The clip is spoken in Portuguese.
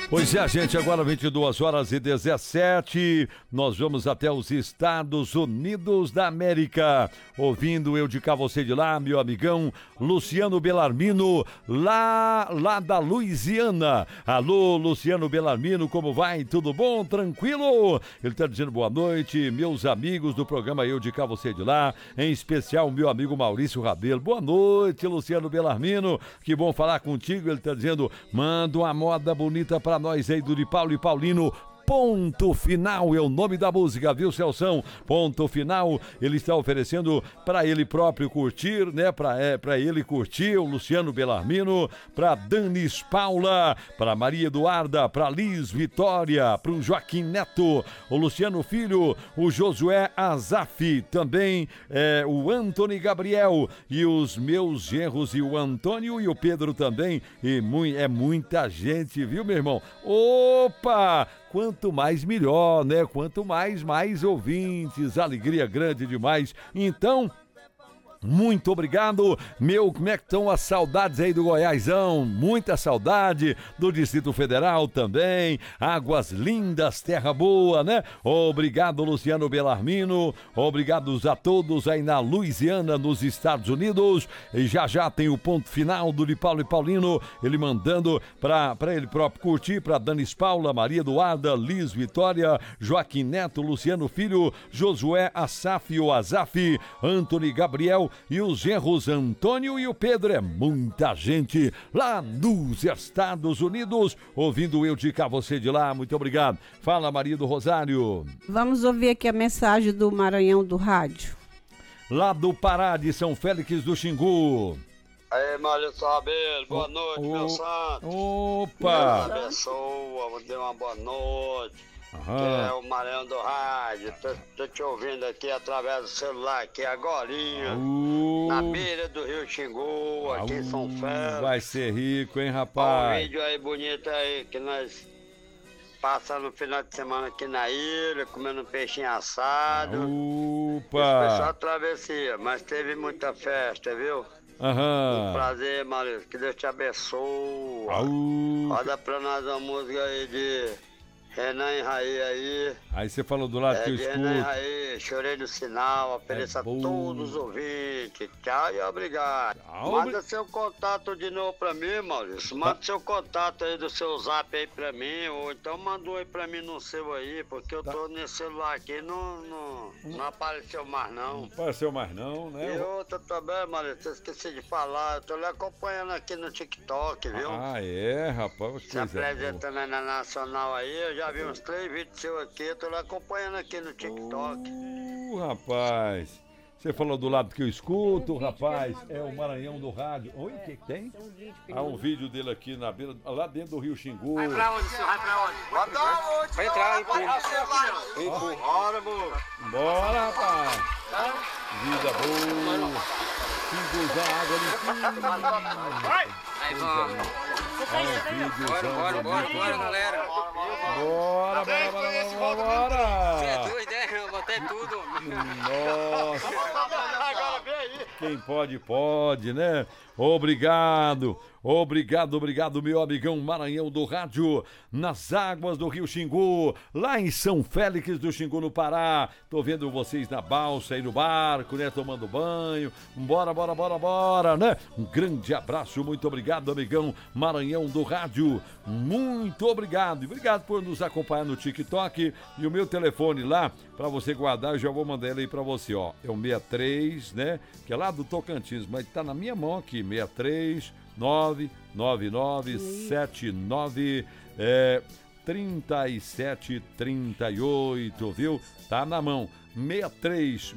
Pois é, gente, agora 22h17, nós vamos até os Estados Unidos da América, ouvindo Eu de Cá, Você de Lá, meu amigão Luciano Bellarmino, lá da Louisiana. Alô, Luciano Bellarmino, como vai? Tudo bom? Tranquilo? Ele está dizendo boa noite, meus amigos do programa Eu de Cá, Você de Lá, em especial o meu amigo Maurício Rabelo. Boa noite, Luciano Bellarmino, que bom falar contigo. Ele está dizendo, manda uma moda bonita para nós aí do De Paulo e Paulino. Ponto Final é o nome da música, viu, Celção? Ponto Final, ele está oferecendo para ele próprio curtir, né? Para ele curtir, o Luciano Bellarmino, para Danis Paula, para Maria Eduarda, para Liz Vitória, para o Joaquim Neto, o Luciano Filho, o Josué Azaf, também o Antony Gabriel e os meus genros e o Antônio e o Pedro também, e muita gente, viu, meu irmão? Opa! Quanto mais melhor, né? Quanto mais ouvintes, alegria grande demais. Então, muito obrigado, como é que estão as saudades aí do Goiásão? Muita saudade do Distrito Federal também, águas lindas, terra boa, né? Obrigado, Luciano Bellarmino, obrigados a todos aí na Louisiana, nos Estados Unidos, e já tem o Ponto Final do De Paulo e Paulino, ele mandando para ele próprio curtir, para Danis Paula, Maria Eduarda, Liz Vitória, Joaquim Neto, Luciano Filho, Josué Azaf, o Azaf, Antony Gabriel, e os genros Antônio e o Pedro. É muita gente lá nos Estados Unidos ouvindo Eu de Cá, Você de Lá. Muito obrigado. Fala, Maria do Rosário. Vamos ouvir aqui a mensagem do Maranhão do Rádio. Lá do Pará, de São Félix do Xingu. Aí, Maurício Rabelo, boa noite, meu santo. Opa! Deus abençoa, vou dar uma boa noite. Que é o Maranhão do Rádio, tô te ouvindo aqui através do celular, aqui agorinha, na beira do Rio Xingu, aqui em São Félix. Vai ser rico, hein, rapaz? Um vídeo aí bonito aí, que nós passamos no final de semana aqui na ilha, comendo um peixinho assado. Opa! Isso foi só travessia, mas teve muita festa, viu? Um prazer, Maurício, que Deus te abençoe. Roda pra nós uma música aí de Renan e Raí aí. Aí você falou do lado que eu escuto. Renan e Raí, chorei no sinal, ofereço a todos os ouvintes. Tchau e obrigado. Manda seu contato de novo pra mim, Maurício. Manda seu contato aí do seu zap aí pra mim, ou então manda um aí pra mim no seu aí, porque eu tô nesse celular aqui, não apareceu mais não. Não apareceu mais não, né? E outra também, Maurício, eu esqueci de falar, eu tô lhe acompanhando aqui no TikTok, viu? Ah, é, rapaz. Se apresentando aí na Nacional aí, eu já vi uns 3 vídeos seus aqui, eu tô lhe acompanhando aqui no TikTok. Rapaz, você falou do lado que eu escuto, rapaz, é o Maranhão do Rádio. Oi, o que tem? Um vídeo dele aqui na beira, lá dentro do Rio Xingu. Vai pra onde, senhor? Vai pra onde? Vai entrar, empurra. Bora, amor. Bora, rapaz. Vida boa. Xinguzão, água limpinha. Vai! Aí, vamos. Bora, galera. Bora. Você é doido, né? Eu botei tudo. Nossa. Quem pode, né? Obrigado, meu amigão Maranhão do Rádio, nas águas do Rio Xingu, lá em São Félix do Xingu, no Pará. Tô vendo vocês na balsa aí no barco, né? Tomando banho. Bora, né? Um grande abraço, muito obrigado, amigão Maranhão do Rádio. Muito obrigado. E obrigado por nos acompanhar no TikTok. E o meu telefone lá, pra você guardar, eu já vou mandar ele aí pra você, ó. É o 63, né? Que é lá do Tocantins, mas tá na minha mão aqui, 63 99979 3738, viu? Tá na mão. 63